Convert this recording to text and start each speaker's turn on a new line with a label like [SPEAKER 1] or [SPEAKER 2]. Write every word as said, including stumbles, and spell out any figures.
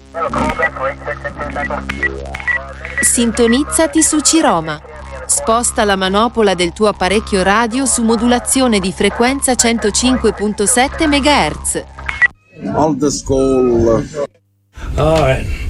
[SPEAKER 1] Sintonizzati su Ciroma. Sposta la manopola del tuo apparecchio radio su modulazione di frequenza centocinque virgola sette megahertz.
[SPEAKER 2] Old school.
[SPEAKER 3] All right.